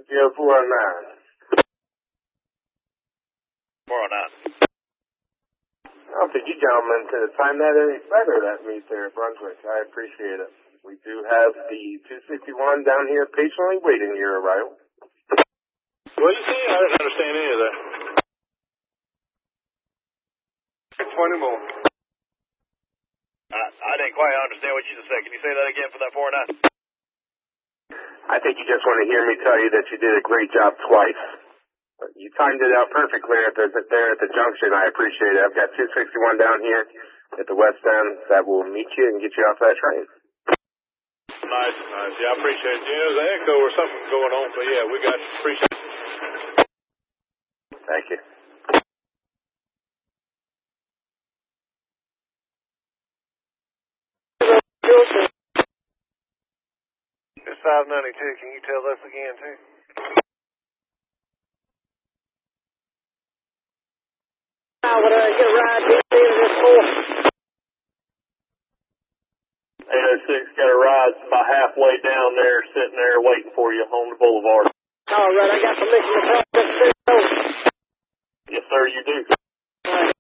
409. 409. I don't think you gentlemen could have timed that any better, that meet there at Brunswick. I appreciate it. We do have the 261 down here patiently waiting your arrival. What did you say? I didn't understand any of that. 20 more. I didn't quite understand what you just said. Can you say that again for that 409? I think you just want to hear me tell you that you did a great job twice. You timed it out perfectly there at the junction. I appreciate it. I've got 261 down here at the west end that will meet you and get you off that train. Nice. Yeah, I appreciate it. There's an echo or something going on, but yeah, we got you. Appreciate it. Thank you. It's 592. Can you tell us again, too? Would I get a ride to this course? 806 got a ride about halfway down there, sitting there waiting for you on the boulevard. All right, I got permission to cross this. Yes, sir, you do. All right.